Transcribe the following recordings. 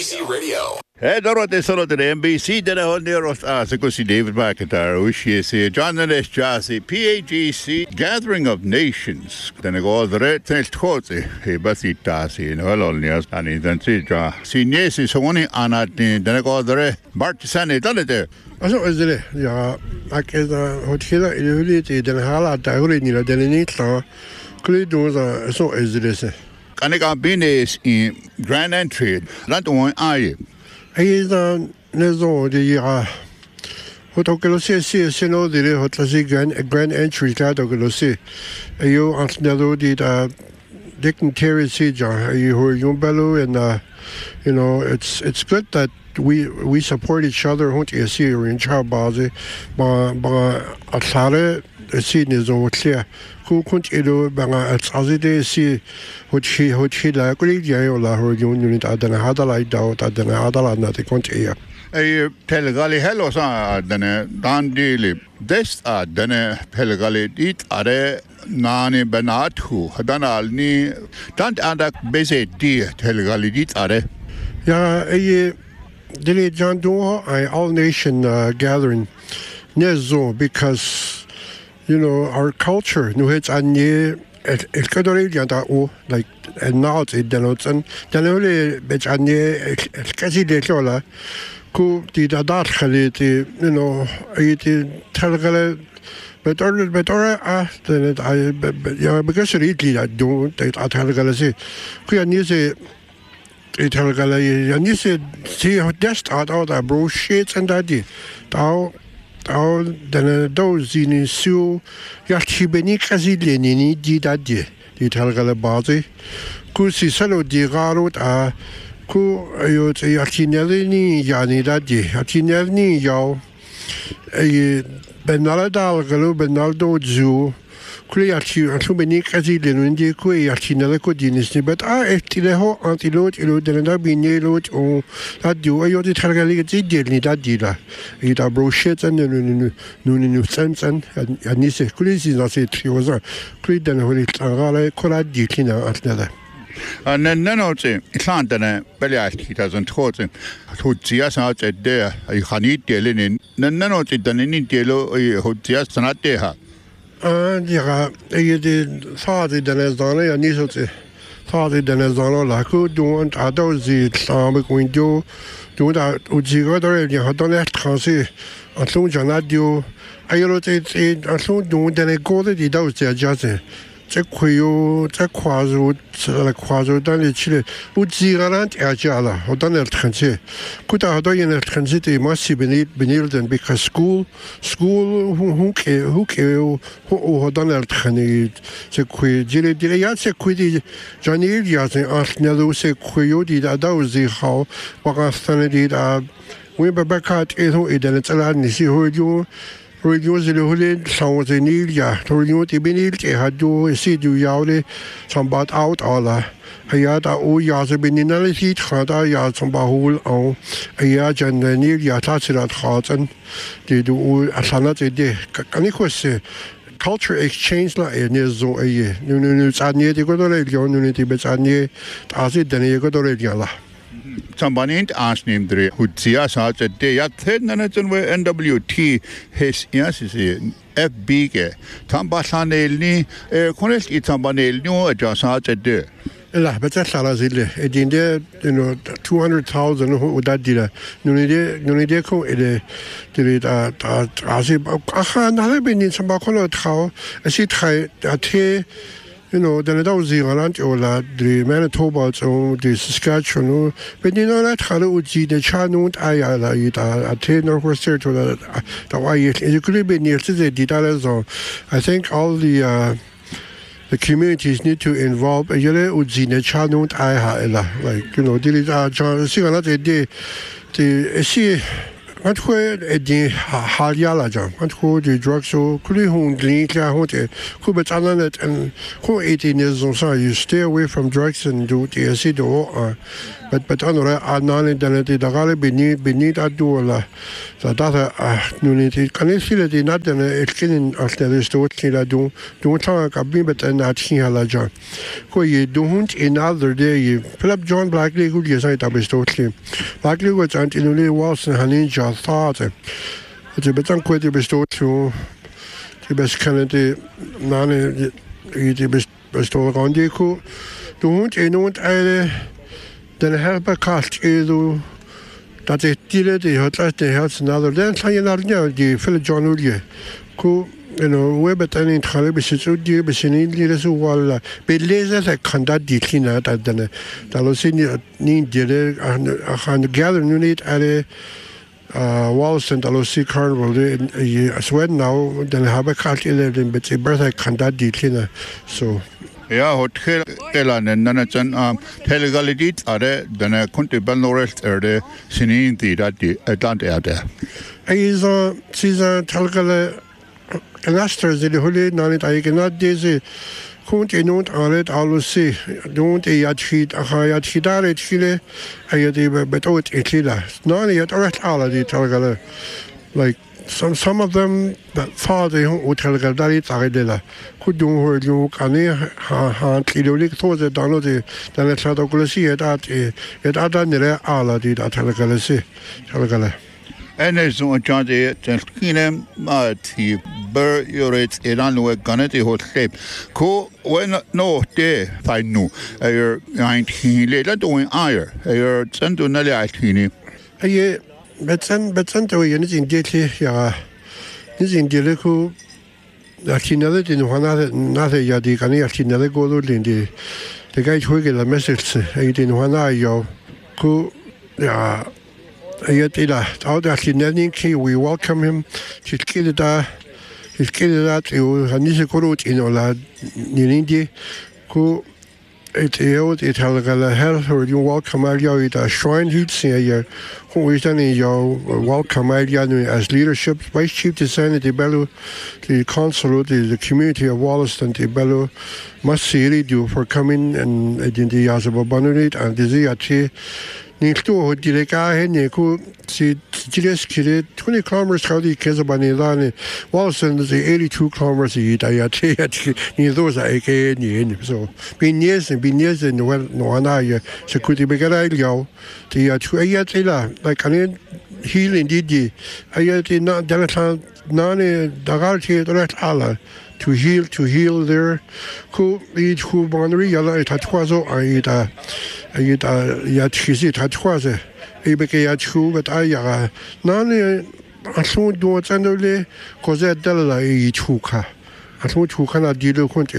NBC Radio. Dorothy solo to the NBC did a whole near us see David McIntyre, which is John and Jazzy, PAGC, Gathering of Nations. Then I go the red tail towards a Basitasi in Holonia, and then see Seniors is only on at then I go the red Bartisani, done it there. Also, is it? Yeah, I can hotel in the Hala, Diorina, then in it, Clidos, so is it? And I got business in Grand Entry, not one eye. He's on Nezo, the Hotokelose, Seno, the Hotasi Grand Entry, Tadogolose. You asked Nelo did dignitary siege, you heard Yumbelu, and it's good that we support each other, won't you see, in Chabazi, but Atare, the scene is over clear. Who couldn't bang at Azide see what she like Jayola, her unit at the Hadalite out at the Hadala, not the country. A Telegali hello, then Dan Daily. This then a Telegali eat are Nani Benatu, Hadanalni, don't add busy dear Telegali eat are. Yeah, a John Doe, I all nation gathering Nezo because. Our culture, it's like and now it's denotes and then only bitch who did that Telgale but then I because really I don't Telgale say Telgale and you said see how just out that bro shit and that did then those in Sue Yachibeni Casilini did that day, the Telgalabazi. Could see Salo di Garot a Ku Yachinelli Yani that day, Yachinelli Yao a Benaladal Galo Benaldo Zoo. Too many Casilin in the Quay Yachinelli Dinis, but Tileho Antilote, then I be near or that do I the Targali did that dealer. It are brochets and Nunin Sense and Nisse Chris is not it. He was a Creed and Holy Tarala Cola Dicina at another. And then it's not that Belliak doesn't hold him. Who see us out at there, I can eat the linen. None of it done any yellow, who just not there. Yeah, the thought it is on a nisoti. Thought it is on a good don't adults the Islamic window. Do that Ujigoda, you had done that cancy. I told you not do. I wrote it, I told you then I go to the dogs there just. Quazo, done it chile. Uzigarant Ajala, or done it cancy. Could I have done it cancy must be beneath because school, who care, who done it canny. Se quid, Jilly, se quid, Johnny Yas and asked Nello, se quid, that was the how, but I stand we back at it, and it's a lot, and see who you. Radios in the hood, some was in Ilia, told you to be neat, had do see do yowly, some bought out all. I had a yas have been in a heat, had I yard some bahul on a yard and the Nilia touched at hearts and they do a sanat a day. Can you say culture exchange like a near zo a year? No, it's a near the good radio, unity, but I near as it then you got already. Somebody ain't asked him the who see us out at day at 10 minutes and where NWT his yes is FB. Tambasanelni, Cornest eat somebody new at just out at day. But that's Salazil. It in there, 200,000 who that did. Nunideco, I have been in some Bacono Tau. I see try at then that was the Ireland or the Manitoba or the Saskatchewan. But that how would see the channel I it a 10 or to the way it could be near to the details. I think all the communities need to involve a yellow would see the channel I like there is a chance see another day the see Wat gooi die haal jala jam. Wat gooi die drugs so. Kuli hon drink ja hon te. Kuli bet aan het en gooi 18 years on so. You stay away from drugs and do the acid or. But andere aannamen dan het daar alle benieuwd uit doen la. Dat nu niet. Kan niet veel die net dan het kunnen als de stoot die doen. Doen tang kabin bet en het geen hala jam. Gooi doen hond in other day. Philip John Blackley goed je zei dat bestoot. Blackley was aan in de Wilson Haninja thought. Het is beter kwijt die bestoot zo. Die best kennen die nane die bestoot aan die ko. Doen hond in hond den helper kast edo dat het die had als de had another dan zijn je naar die Philip John Ulje ko we hebben in het Caribische zo die bezinnen die zo wel belezen dat kan dat die kina dat dan dat is niet die gaan gather nu niet alle Wallace en Dalhousie Carnival as well now dan hebben kast in de birthday kan dat die kina so. Ja, hotel elanen nanachan telegalitit are dana kunti balnorest de sinin di dat di atlant erde. Is season telegale elasters de hole nanit aigenat deze kunt inont alet alusi don't yachit achayachidare chile ayati betot etila nani at orat ala di telegale like some of them that thought they hotel gadari taridela could do her you can ha kilolik thought that download then it's out of that it adanere ala di telegalasi telegala En is zo'n chance dat kinem die ber yoret eran we ganeti hotel ko when no de fine no er 19 le doing air er sendu na le atini aye bet to je niet in dit ja niet in dit ko la China de no nada ja die kan niet China de go in die de guy hoige la message hij die no na yo ko ja hij het ila oude China we welcome him he's kid that you niet zo goed in ola niet ko it had health or you welcome area it a shrine he'd say here who is then in your welcome area as leadership vice chief designer de bello the consulate the community of Wollaston de bello must see you for coming and in the years of abundant and the Nikto direka hen ko si jiles kire 20 kilometers khawdi kezabani lani Wollaston is 82 kilometers yati ni those ake ni so bin years and well no ana ya se kuti begara yo the ayati la like can heal indeed ayati na dalata nani dagarti dorat ala to heal there ko each who boundary yala tatwazo ayita yatchisi tatwaze ebeke yatchu but ayara nani asu do chanole koze dalla ichuka asu chuka na dilu kunt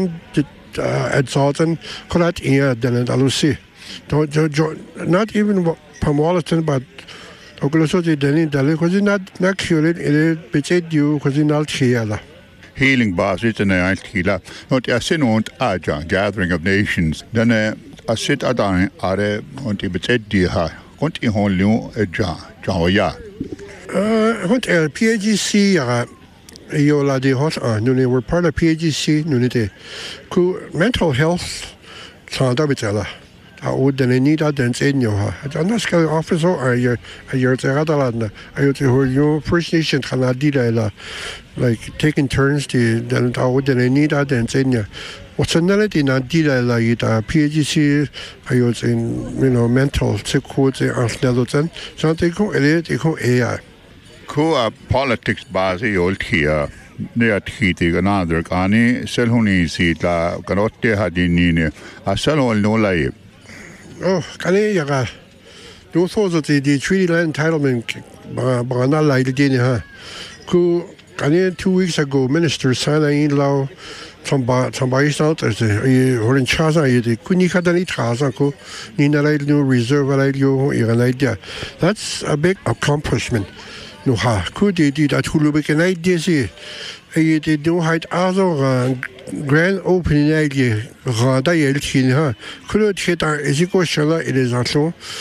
1000 kolat in den alusi not even from Wollaston but ogloso de den dale kozi not cured it betet you kozi nal chiala healing bars it's an altila not a sin und aja gathering of nations then a sit adan are und die betet die ha und I hon lu ja ja und PAGC yo la de hot nu ne we're part of PAGC nu ne de ku mental health sa da bitela would then need that then in you and that's kind of officer are you're you First Nation can like taking turns to then I would then need that then in you what's another thing that did like PAGC I was in mental sick codes and so they go AI ko politics base old here near Titi another kani selhuni sita kanotte hadini asal no live. Oh, can I do thought that the treaty land entitlement Banana like the Ku can 2 weeks ago Minister Sana in law from out as or in Chaza the Kunikadani Trazako Nina new reserve idea. That's a big accomplishment. No ha could they do that Hulu can idea they do hide other grand opening idea rada yelchin ha could hit our is it is also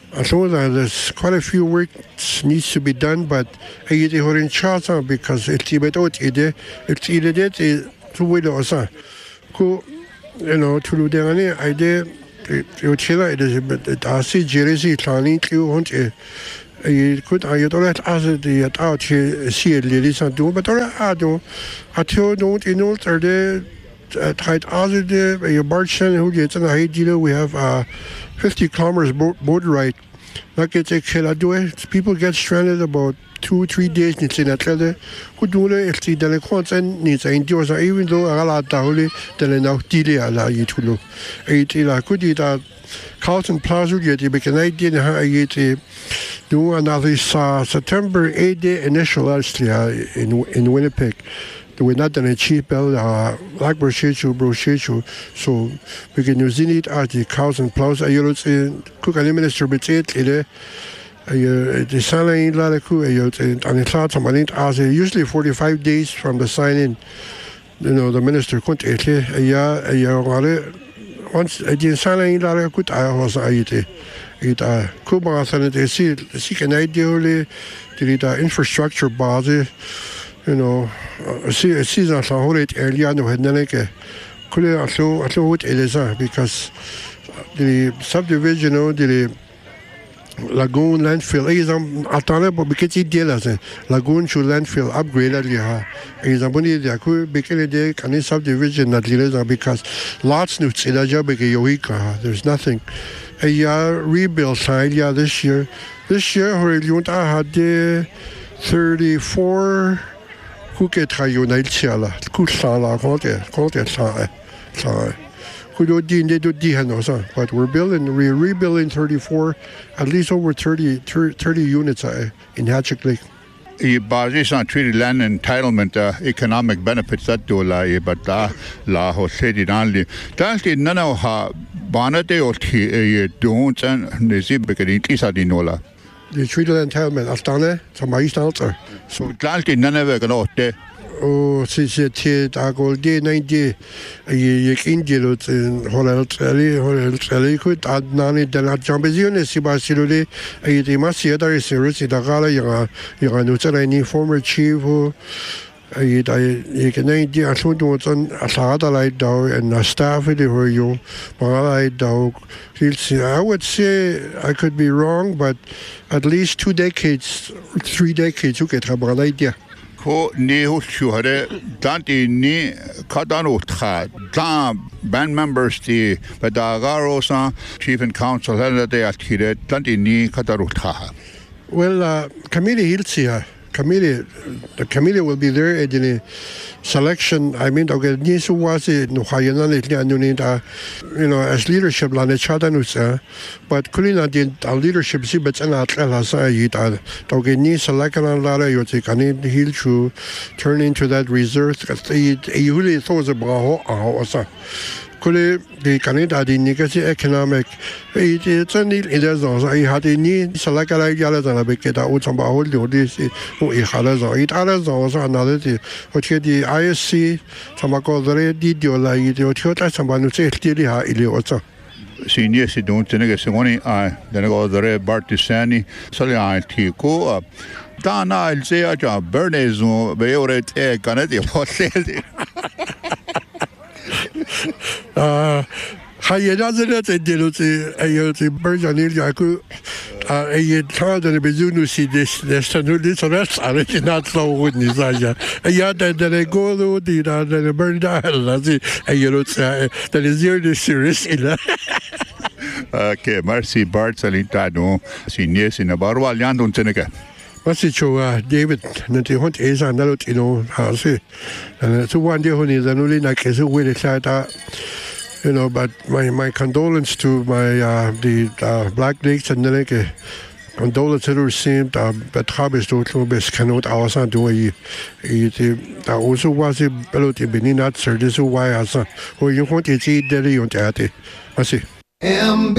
I know that there's quite a few work needs to be done, but I get it in charge because it's about it. It's it to wait also. Go, to do the idea. You tell it is but I see Jersey planning to want a could I don't as the out here see it ladies and do, but I don't. I don't the tight as the Barchan who gets an idea. We have 50 kilometers boat ride. Like it's a do it. People get stranded about 2-3 days. It's in a trailer. Who do it? It's the constant needs endures. Even though a lot of then now delay allow you to know. It could eat that Carlton Plaza. Get it because I didn't have it. Do another September 8th day initial actually in Winnipeg. We're not done a cheap bell, like brochure, so we can use it at the Carlton Plaza. You cook an minister, but it's the sign la and it's not somebody as usually 45 days from the sign in. The minister couldn't once the sign la could I was it Kuba and see can ideally the infrastructure base. Season whole it earlier no had none also what it is because the subdivision the lagoon landfill is but because it deals lagoon to landfill upgraded is a money there could be can subdivision that deals because lots nuts in a job there's nothing a rebuild side this year I had 34 who get high United Sala, good Sala, called it. Who do D but we're rebuilding 34, at least over 30 units in Hatchet Lake. Basis on treaty land entitlement economic benefits that do lie, but la ho said it only. That's the none of her bonnet or don't and the zip because it is a dinola. The treaty land entitlement, I've done it, so my East answer. So that's the none of it can out there. Oh, since it I go day 90 you can deal with Holland could add none than a Jambizion, Sibasili, a Masia, there is a Gala, you're former chief who you can idea, I don't know what's on a satellite dog and a staff where you, Malay dog. I would say I could be wrong, but at least 2 decades, 3 decades, you get a bad idea. Ko neho shuhare danti ni kadano tha band members the badagaro sa chief and council hela de akhire danti ni kadaro tha. Well, committee hilsia the committee will be there at the selection. I mean, okay, nisu was it no hayanan as leadership la chadanusa, but kulina did leadership si but an atla sa yita. Okay, ni selection la you take an hill to turn into that reserve. You really thought about how Kule the Canada the negative economic it's a need in the I had a need select like Yalazana Beketa Utamba hold this Ihalaza it others another thing which the ISC Tamako the Didiola Idiota someone say Tilia Iliosa. Senior don't Tenegasioni then I go the Bartisani Solia Tico Dana I'll say a job Bernays Beoret a Canadian hostel. Hij doesn't deal a Berjan Yaku, a child and a Bezuno see this rest are not so wooden Isaiah. A yard that I go though, did a bird a year that is really serious. Okay, Mercy Bart Salintano, seniors in a barwa Yandon Seneca. What's it show, David? Nanti hunt is another, how say. And so one day when he's an only like as a way but my condolence to my the Black Lakes and the condolence to receive but Habis to best cannot also do it also was a ability being not sir this is why I saw you want to see Delhi on that. I see.